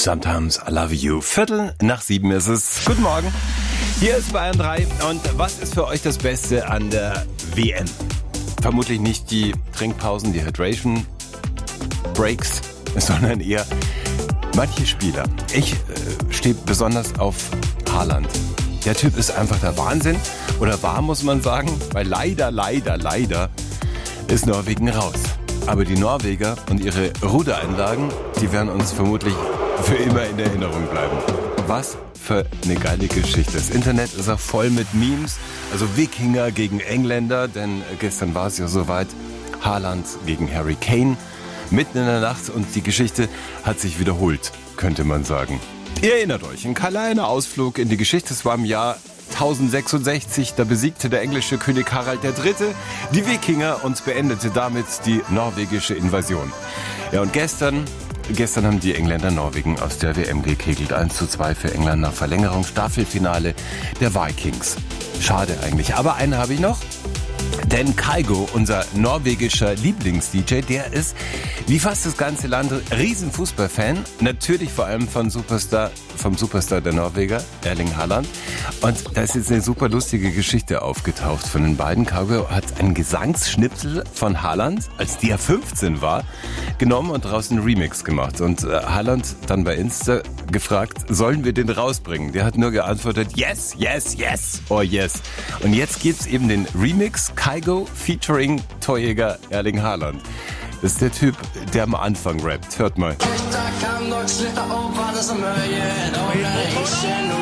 Sometimes I Love You. 6:15 ist es. Guten Morgen. Hier ist Bayern 3. Und was ist für euch das Beste an der WM? Vermutlich nicht die Trinkpausen, die Hydration Breaks, sondern eher manche Spieler. Ich stehe besonders auf Haaland. Der Typ ist einfach der Wahnsinn. Oder war, muss man sagen. Weil leider ist Norwegen raus. Aber die Norweger und ihre Rudereinlagen, die werden uns vermutlich für immer in Erinnerung bleiben. Was für eine geile Geschichte. Das Internet ist auch voll mit Memes. Also Wikinger gegen Engländer, denn gestern war es ja soweit. Haaland gegen Harry Kane. Mitten in der Nacht und die Geschichte hat sich wiederholt, könnte man sagen. Ihr erinnert euch, ein kleiner Ausflug in die Geschichte. Es war im Jahr 1066, da besiegte der englische König Harald III. Die Wikinger und beendete damit die norwegische Invasion. Ja, und gestern haben die Engländer Norwegen aus der WM gekegelt. 1:2 für England nach Verlängerung. Staffelfinale der Vikings. Schade eigentlich. Aber einen habe ich noch. Denn Kygo, unser norwegischer Lieblings-DJ, der ist, wie fast das ganze Land, Riesenfußballfan. Natürlich vor allem vom Superstar der Norweger, Erling Haaland. Und da ist jetzt eine super lustige Geschichte aufgetaucht von den beiden. Kygo hat einen Gesangsschnipsel von Haaland, als der 15 war, genommen und draußen einen Remix gemacht. Und Haaland dann bei Insta gefragt, sollen wir den rausbringen? Der hat nur geantwortet, yes, yes, yes, oh yes. Und jetzt gibt's eben den Remix Kygo featuring Torjäger Erling Haaland. Das ist der Typ, der am Anfang rappt. Hört mal.